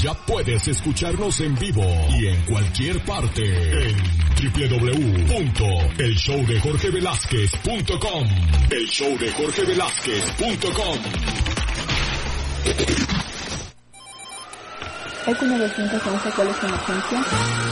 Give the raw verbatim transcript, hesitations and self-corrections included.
ya puedes escucharnos en vivo y en cualquier parte en doble u doble u doble u punto el show de jorge velázquez punto com. el show de jorge velázquez punto com. Es uno doscientos once, ¿cuál es su emergencia?